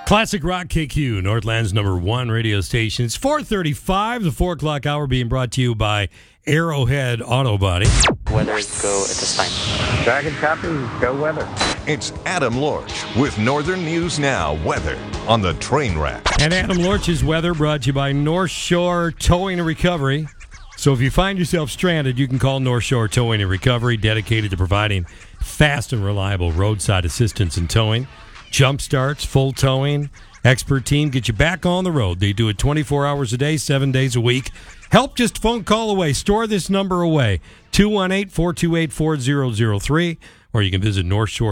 Classic Rock KQ, Northland's #1 radio station. It's 4:35, the 4 o'clock hour, being brought to you by Arrowhead Auto Body. Weather go at this time. Dragon copy, go weather. It's Adam Lorch with Northern News Now weather on the train rack. And Adam Lorch's weather brought to you by North Shore Towing and Recovery. So if you find yourself stranded, you can call North Shore Towing and Recovery, dedicated to providing fast and reliable roadside assistance and towing. Jump starts, full towing, expert team, get you back on the road. They do it 24 hours a day, 7 days a week. Help just a phone call away. Store this number away, 218-428-4003, or you can visit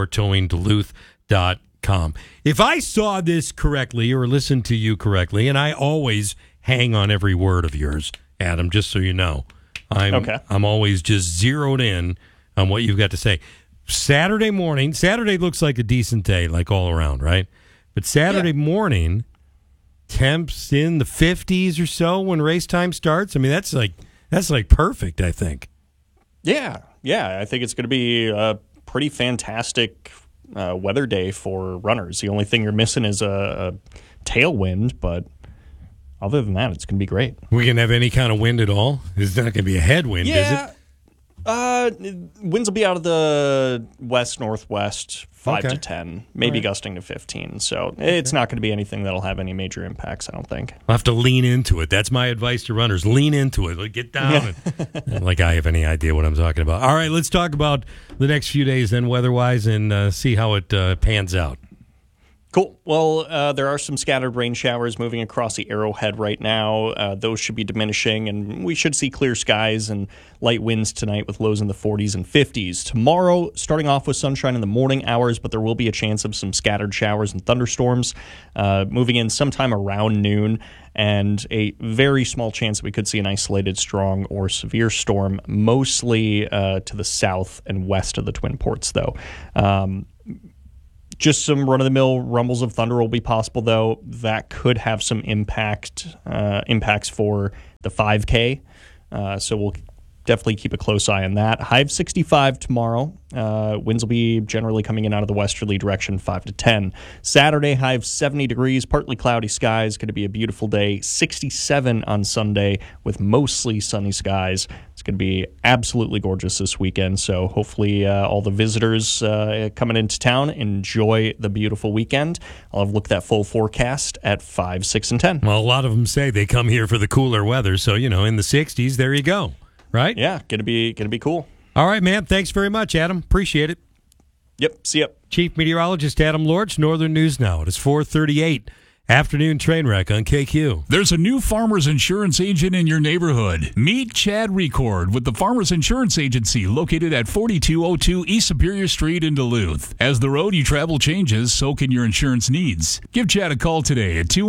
NorthShoreTowingDuluth.com. If I saw this correctly or listened to you correctly, and I always hang on every word of yours, Adam, just so you know, I'm always just zeroed in on what you've got to say. Saturday morning, Saturday looks like a decent day, like all around, right? But Saturday morning, temps in the 50s or so when race time starts. I mean, that's like perfect, I think. Yeah, I think it's going to be a pretty fantastic weather day for runners. The only thing you're missing is a tailwind, but other than that, it's going to be great. We can have any kind of wind at all? It's not going to be a headwind, is it? Winds will be out of the west-northwest, 5 to 10, maybe gusting to 15. So it's not going to be anything that'll have any major impacts, I don't think. I'll have to lean into it. That's my advice to runners. Lean into it. Get down. Like I have any idea what I'm talking about. All right, let's talk about the next few days then weather-wise and see how it pans out. Cool. Well, there are some scattered rain showers moving across the Arrowhead right now. Those should be diminishing, and we should see clear skies and light winds tonight with lows in the 40s and 50s. Tomorrow, starting off with sunshine in the morning hours, but there will be a chance of some scattered showers and thunderstorms moving in sometime around noon, and a very small chance that we could see an isolated strong or severe storm, mostly to the south and west of the Twin Ports, though. Just some run-of-the-mill rumbles of thunder will be possible, though. That could have some impacts for the 5K. So we'll definitely keep a close eye on that. High of 65 tomorrow. Winds will be generally coming in out of the westerly direction, 5 to 10. Saturday, high of 70 degrees, partly cloudy skies. Going to be a beautiful day. 67 on Sunday with mostly sunny skies. It's going to be absolutely gorgeous this weekend. So hopefully all the visitors coming into town enjoy the beautiful weekend. I'll have looked at full forecast at 5, 6, and 10. Well, a lot of them say they come here for the cooler weather. So, in the 60s, there you go. Right? Yeah, gonna be cool. All right, man. Thanks very much, Adam. Appreciate it. Yep. See ya. Chief Meteorologist Adam Lorch, Northern News Now. It is 4:38. Afternoon train wreck on KQ. There's a new Farmers Insurance agent in your neighborhood. Meet Chad Record with the Farmers Insurance Agency located at 4202 East Superior Street in Duluth. As the road you travel changes, so can your insurance needs. Give Chad a call today at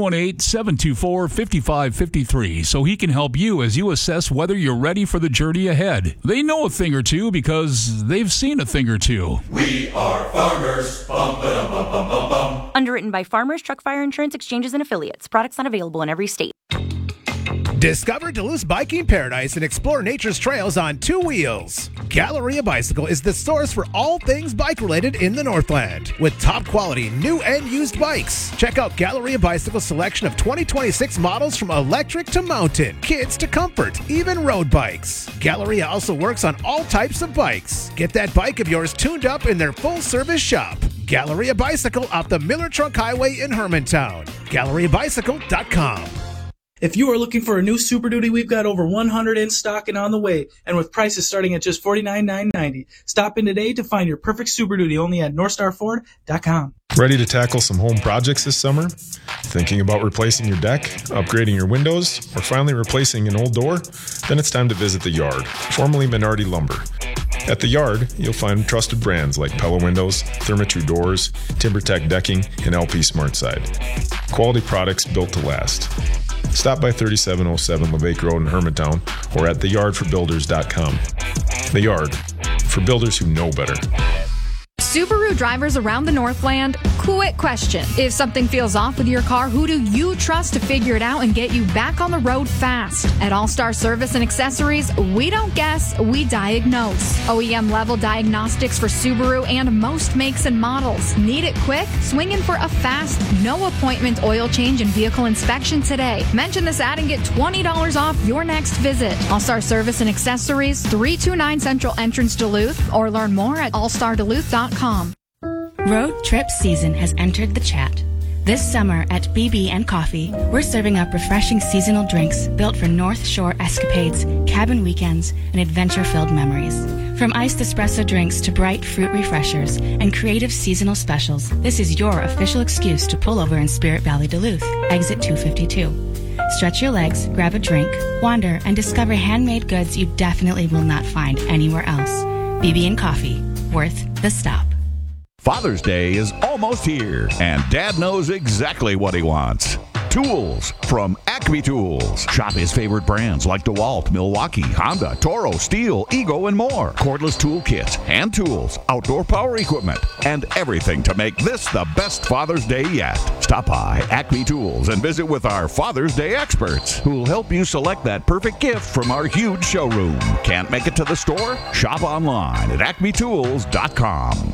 218-724-5553 so he can help you as you assess whether you're ready for the journey ahead. They know a thing or two because they've seen a thing or two. We are farmers. Bum, ba-dum, bum, bum, bum, bum. Underwritten by Farmers Truck Fire Insurance Exchanges and Affiliates. Products not available in every state. Discover Duluth's biking paradise and explore nature's trails on 2 wheels. Galleria Bicycle is the source for all things bike-related in the Northland. With top-quality new and used bikes. Check out Galleria Bicycle's selection of 2026 models from electric to mountain, kids to comfort, even road bikes. Galleria also works on all types of bikes. Get that bike of yours tuned up in their full-service shop. Galleria Bicycle off the Miller Trunk Highway in Hermantown. GalleriaBicycle.com. If you are looking for a new Super Duty, we've got over 100 in stock and on the way, and with prices starting at just $49,990. Stop in today to find your perfect Super Duty only at NorthstarFord.com. Ready to tackle some home projects this summer? Thinking about replacing your deck, upgrading your windows, or finally replacing an old door? Then it's time to visit The Yard, formerly Menardi Lumber. At The Yard, you'll find trusted brands like Pella Windows, Therma-Tru Doors, TimberTech Decking, and LP SmartSide. Quality products built to last. Stop by 3707 LeVake Road in Hermantown or at theyardforbuilders.com. The Yard, for builders who know better. Subaru drivers around the Northland, Quick question. If something feels off with your car, who do you trust to figure it out and get you back on the road fast? At All-Star Service and Accessories, we don't guess, we diagnose. OEM level diagnostics for Subaru and most makes and models. Need it quick? Swing in for a fast, no appointment oil change and vehicle inspection today. Mention this ad and get $20 off your next visit. All-Star Service and Accessories, 329 Central Entrance, Duluth, or learn more at allstarduluth.com. Road trip season has entered the chat. This summer at BB and Coffee, we're serving up refreshing seasonal drinks built for North Shore escapades, cabin weekends, and adventure-filled memories. From iced espresso drinks to bright fruit refreshers and creative seasonal specials, this is your official excuse to pull over in Spirit Valley, Duluth, exit 252. Stretch your legs, grab a drink, wander, and discover handmade goods you definitely will not find anywhere else. BB and Coffee, worth the stop. Father's Day is almost here, and Dad knows exactly what he wants. Tools from Acme Tools. Shop his favorite brands like DeWalt, Milwaukee, Honda, Toro, Steel, Ego, and more. Cordless tool kits, hand tools, outdoor power equipment, and everything to make this the best Father's Day yet. Stop by Acme Tools and visit with our Father's Day experts who'll help you select that perfect gift from our huge showroom. Can't make it to the store? Shop online at acmetools.com.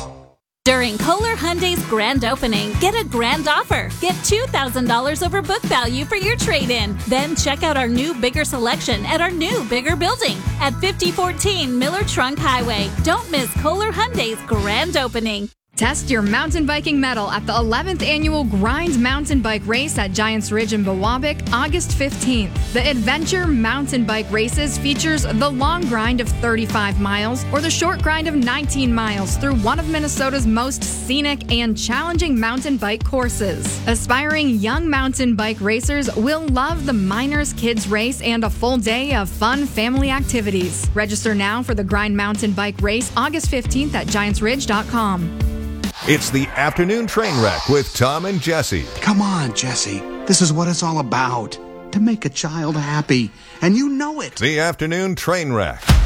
During Kohler Hyundai's grand opening, get a grand offer. Get $2,000 over book value for your trade-in. Then check out our new, bigger selection at our new, bigger building at 5014 Miller Trunk Highway. Don't miss Kohler Hyundai's grand opening. Test your mountain biking mettle at the 11th annual Grind Mountain Bike Race at Giants Ridge in Biwabik, August 15th. The Adventure Mountain Bike Races features the long grind of 35 miles or the short grind of 19 miles through one of Minnesota's most scenic and challenging mountain bike courses. Aspiring young mountain bike racers will love the Miners Kids Race and a full day of fun family activities. Register now for the Grind Mountain Bike Race, August 15th at GiantsRidge.com. It's the Afternoon Train Wreck with Tom and Jesse. Come on, Jesse. This is what it's all about. To make a child happy. And you know it. The Afternoon Train Wreck.